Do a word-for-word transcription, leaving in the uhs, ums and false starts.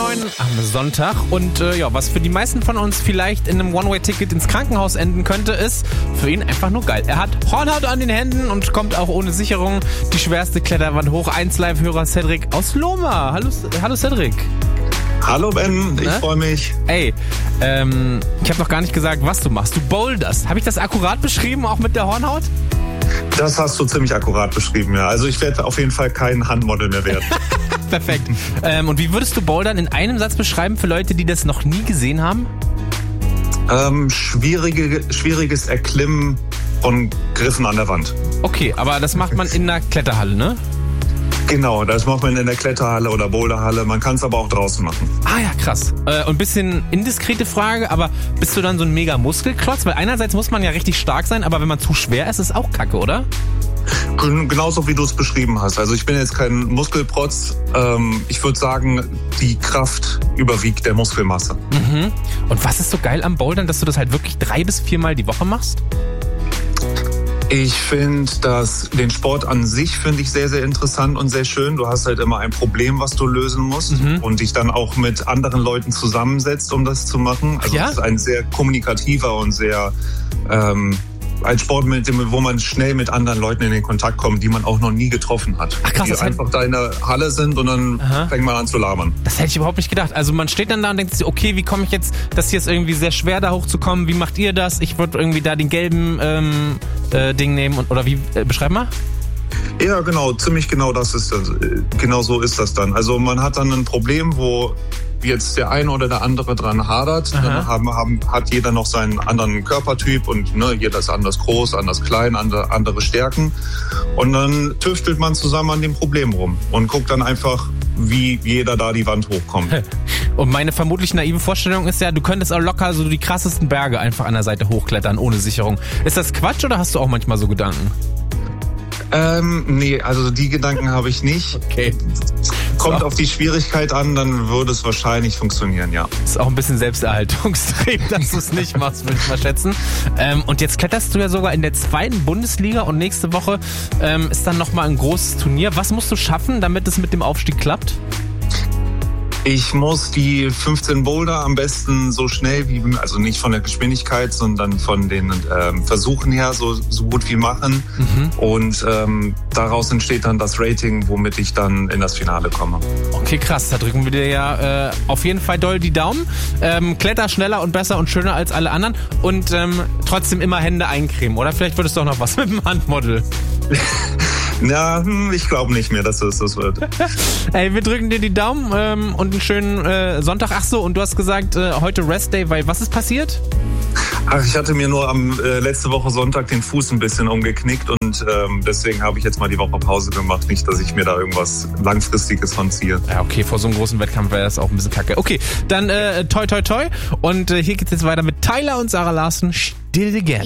neun am Sonntag. Und äh, ja, was für die meisten von uns vielleicht in einem One-Way-Ticket ins Krankenhaus enden könnte, ist für ihn einfach nur geil. Er hat Hornhaut an den Händen und kommt auch ohne Sicherung die schwerste Kletterwand hoch. eins Live-Hörer Cedric aus Lohmar. Hallo, hallo Cedric. Hallo Ben, ich freue mich. Ey, ähm, ich habe noch gar nicht gesagt, was du machst. Du boulderst. Habe ich das akkurat beschrieben, auch mit der Hornhaut? Das hast du ziemlich akkurat beschrieben, ja. Also ich werde auf jeden Fall kein Handmodel mehr werden. Perfekt. Ähm, und wie würdest du Bouldern in einem Satz beschreiben für Leute, die das noch nie gesehen haben? Ähm, schwierige, schwieriges Erklimmen von Griffen an der Wand. Okay, aber das macht man in einer Kletterhalle, ne? Genau, das macht man in der Kletterhalle oder Boulderhalle. Man kann es aber auch draußen machen. Ah ja, krass. Äh, und ein bisschen indiskrete Frage, aber bist du dann so ein mega Muskelklotz? Weil einerseits muss man ja richtig stark sein, aber wenn man zu schwer ist, ist es auch kacke, oder? Genauso wie du es beschrieben hast. Also ich bin jetzt kein Muskelprotz. Ähm, ich würde sagen, die Kraft überwiegt der Muskelmasse. Mhm. Und was ist so geil am Bouldern, dass du das halt wirklich drei bis viermal die Woche machst? Ich finde, dass den Sport an sich finde ich sehr, sehr interessant und sehr schön. Du hast halt immer ein Problem, was du lösen musst mhm. und dich dann auch mit anderen Leuten zusammensetzt, um das zu machen. Also ja? es ist ein sehr kommunikativer und sehr ähm, ein Sport, mit dem, wo man schnell mit anderen Leuten in den Kontakt kommt, die man auch noch nie getroffen hat. Ach, krass, die einfach da in der Halle sind und dann Aha. fängt man an zu labern. Das hätte ich überhaupt nicht gedacht. Also man steht dann da und denkt sich, okay, wie komme ich jetzt, das hier ist irgendwie sehr schwer da hochzukommen, wie macht ihr das? Ich würde irgendwie da den gelben ähm, äh, Ding nehmen und, oder wie, äh, beschreib mal. Ja, genau, ziemlich genau das ist das. Genau so ist das dann. Also man hat dann ein Problem, wo jetzt der eine oder der andere dran hadert. Aha. Dann haben, haben, hat jeder noch seinen anderen Körpertyp und ne, jeder ist anders groß, anders klein, andere, andere Stärken. Und dann tüftelt man zusammen an dem Problem rum und guckt dann einfach, wie jeder da die Wand hochkommt. Und meine vermutlich naive Vorstellung ist ja, du könntest auch locker so die krassesten Berge einfach an der Seite hochklettern, ohne Sicherung. Ist das Quatsch oder hast du auch manchmal so Gedanken? Ähm, nee, also die Gedanken habe ich nicht. Okay. Kommt auf die Schwierigkeit an, dann würde es wahrscheinlich funktionieren, ja. Ist auch ein bisschen Selbsterhaltungstrieb, dass du es nicht machst, würde ich mal schätzen. Ähm, und jetzt kletterst du ja sogar in der zweiten Bundesliga und nächste Woche ähm, ist dann nochmal ein großes Turnier. Was musst du schaffen, damit es mit dem Aufstieg klappt? Ich muss die fünfzehn Boulder am besten so schnell wie, also nicht von der Geschwindigkeit, sondern von den ähm, Versuchen her so, so gut wie machen. Mhm. Und ähm, daraus entsteht dann das Rating, womit ich dann in das Finale komme. Okay, krass. Da drücken wir dir ja äh, auf jeden Fall doll die Daumen. Ähm, kletter schneller und besser und schöner als alle anderen und ähm, trotzdem immer Hände eincremen. Oder vielleicht würdest du auch noch was mit dem Handmodel. Ja, ich glaube nicht mehr, dass es das wird. Ey, wir drücken dir die Daumen ähm, und einen schönen äh, Sonntag. Ach so, und du hast gesagt, äh, heute Rest Day, weil was ist passiert? Ach, ich hatte mir nur am äh, letzte Woche Sonntag den Fuß ein bisschen umgeknickt und ähm, deswegen habe ich jetzt mal die Woche Pause gemacht. Nicht, dass ich mir da irgendwas Langfristiges von ziehe. Ja, okay, vor so einem großen Wettkampf wäre das auch ein bisschen kacke. Okay, dann äh, toi toi toi und äh, hier geht's jetzt weiter mit Tyler und Sarah Larsen. Still Again.